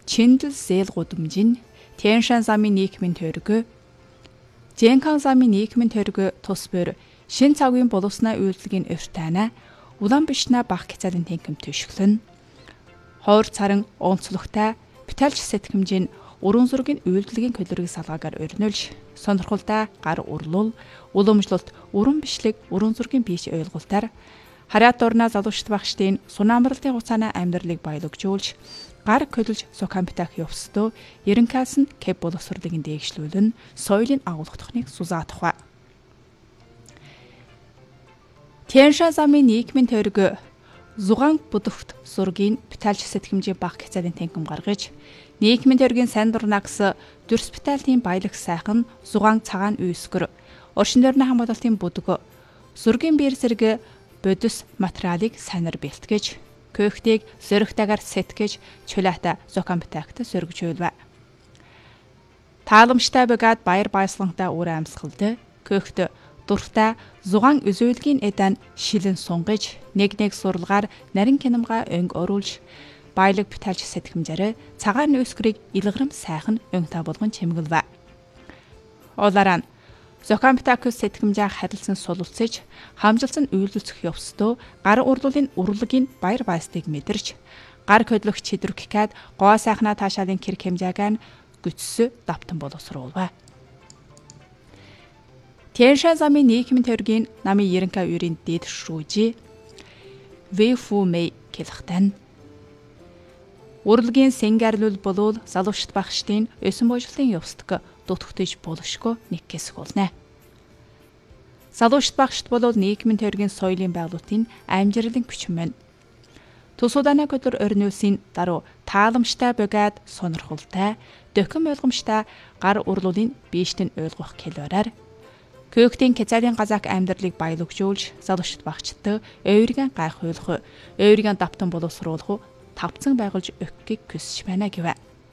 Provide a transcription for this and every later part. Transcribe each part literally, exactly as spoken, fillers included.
Чиндэл зээл гудамжин Тяншан замын нийгмийн төргө Жэнхан замын нийгмийн төргө тус бөр шин цагийн боловснаа үйлдэлгийн өртайна Улаанбаатар баг хязгаарын тэнхим төшгөлн хойр царан онцлогтой Биталж сэтгэмжийн уран зургийн үйлдэлгийн көлөрийг салгаагаар өрнүүлж сонирхолтой гар урлуул уламжлалт уран бичлэг уран зургийн бийж ойлголтоор Хариат дурнаа залуучт багштын сунамралтын хугацааны амьдралыг баялагжуулж гар көлж сокампитах явсдоо ерөнхийдөө кэп боловсролын дээгшлүүлэн соёлын агуулгахныг сузаатах ба. Тяншан замын нийгмийн төргө Зугаан будагт сургийн Биталж сэтгэмжийн баг хязгаарын тэнхим гаргаж нийгмийн төргийн сайн дурнагс дүрс Биталийн баялаг сайхан Зугаан цагаан үйсгэр оршин тойрны хамгаалалтын бүдэг сургийн биер зэрэг бодис материалыг санар бэлтгэж көөхтийг зөрөгтэйгээр сэтгэж чулаата зокамптагт сөргөжүүлвэ. Тааламжтай бөгөөд баяр баясгалантай үр амьсгалд көөхт дуртай зугаан үзүүлгийн эдан шилэн сунгаж нэг нэг сурлагаар нарийн кинамга өнг оруулж баялаг Биталж сэтгэмжээр цагаан нөөскрийг илгрэм сайхан өнг та болгон чимгэлвэ. Оларан Зокамптакус сэтгэмжээ харилцан сулалцаж хамжилсан үйлдэлцэх явсдоо гар урлуулын урлагийн баяр баястыг мэдэрч гар хөдлөх чидрүккад гоо сайхна таашаалын кэр хэмжээгээр гүцсө давтан боловсруулва. Тяншан замын нийгмийн төргийн намын ерөнхий үерийн дэд шүүжи Вэфу Мэй гэлхтэн урлагийн сэнгарлул болвол залуучт багштын өсөн боожлын явсдаг дутгтэж болошгүй нэг хэсэг болно. Залуучт багшд болвол нийгмийн төргийн соёлын байгуулалтын амжилтын хүчин мөн. Тусуудааны өдөр орниулсын даруй тааламжтай бөгөөд сонирхолтой, дөхөм ойлгомжтой гар урлуулын биештэн ойлгох хэлбэрээр көөхтийн хязгаарын газаак амьдралыг баялагжуулж залуучт багчтай өөрийн гайхуулах, өөрийн давтан боловсруулах тавцан байгуулж өгөхийг хүсэж байна гэвэ.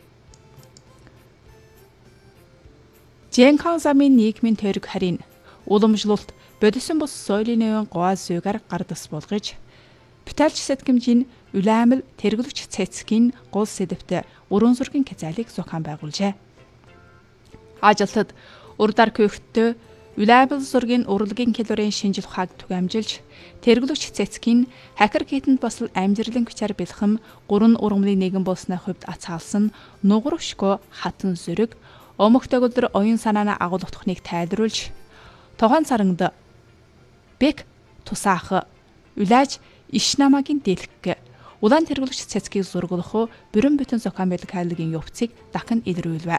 Жэнхан замын нийгмийн төрг харин уламжлалт бодисон бус соёлын өвөн гоо зүйгээр гардас болгож Биталж сэтгэмжийн үлаймал тэргэлвч цэцгийн гол сэдвтэ уран зургийн хязгаалыг зохион байгуулжээ. Ажилтад урдар көөхтөө үлаймал зургийн урлагийн хэлбэрийн шинжил ухааг түгээмжилж тэргэлвч цэцгийн хакер хийтэнд бас амжилтын хүчээр бэлхэм гурван ургамлын нэгэн болсны хувьд ацаалсан нугууршгүй хатан зүрэг Омог төгөлдөр оюун санааны агуулгахныг тайлруулж тохон сарангад бек тусаах үлээж иш намагийн дэлгэх улаан тэргэлвч цэцгийг зургуулах бүрэн бүтэн зохион байгуулагын явцыг дахин илрүүлвэ.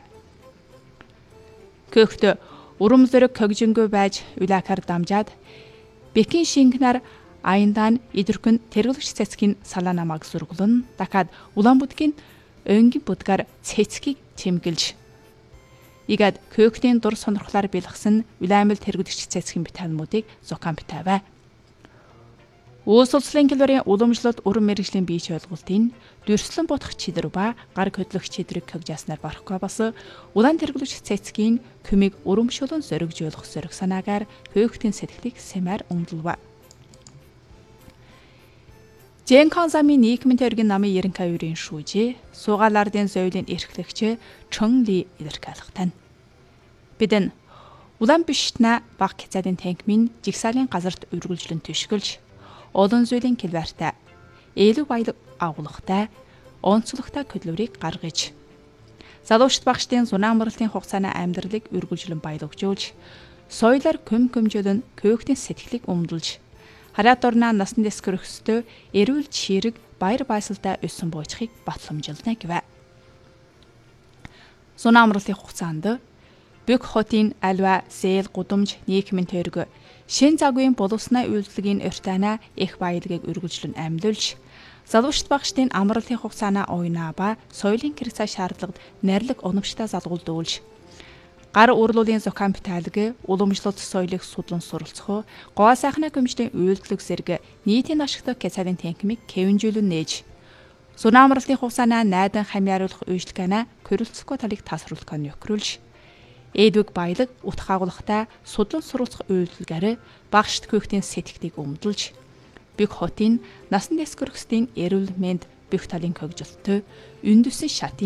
Көөхт урам зориг когжингүй байж үлэхэр дамжаад бекийн шингнаар аяндан идэрхэн тэргэлвч цэцгийн салаа намааг зургуулна. Дахиад улаан будгийн өнгийн будгаар цэцгийг чимгэлж Игад көөхтийн дур сонирхлоор бэлгсэн үлаймал тэргэлвч цэцгийн биталмуудыг зохион битавэ. Уус улслын хэлбэрийн уламжлалт уран мэргэжлийн бийч ойлголтын дүрслэн бодох чидөр ба гар хөдлөх чидрийг когжааснаар барахгүй бас улаан тэргэлвч цэцгийн көмийг урамшуулан зоригжуулах зориг санаагаар көөхтийн сэтгэлийг сэмээр өмдөлвэ. Жэнхан замын нийгмийн төргийн намын ерөнхий үерийн шүүжи суугаалардын соёлын эрхлэгч Чон Ли илэрхийлэхтэн. Бидэн Улаанбаатар баг хязгаарын танхимын жигсаалын газарт үргэлжлэн төшгөлж олон зүйлийн хэлбэртэй ээлэг баялаг агуулгатай онцлогтой хөдөлмөрийг гаргаж залуучт багштын сунамралтын хугацааны амьдралыг үргэлжлэн баялагжуулж соёлоор көм көмжөлн көөхтийн сэтгэлийг өмдөлж Хариат дурнаа насан дэскэр өстөө эрүүл чирэг баяр баясгалтай өссөн буйчхыг батламжилна гэвэ. Сунамралтын хугацаанд Бүк хотын альва зээл гудамж нийгмийн төргө шин цагийн боловснаа үйлдэлгийн өртайна их баялагыг үргэлжлэн амьдулж залуучт багштын амралтын хугацааны уйнаа ба соёлын хэрэгцээ шаардлагад найрлаг оновчтой залгуулдуулж гар урлуулын зохион битаалаг уламжлалт соёлыг судлан суралцах гоо сайхны гомжтын үйлдэлэг зэрэг нийтийн ашигтай хязгаарын танхимыг кэвэнжүүлэн нээж сунамралтын хугацааны найдан хамяаруулах үйлчлэгэнэ көрөлцөхгүй талыг тасруулах нь өхрүүлж эдвэг баялаг утга агуулгатай судлан суралцах үйлдэлгээр багшд көөхтийн сэтгэлийг өмдөлж Бүк хотын насан дэскэрхсдийн эрүүл мэнд бүх талын хөгжилтөй үндэсэн шат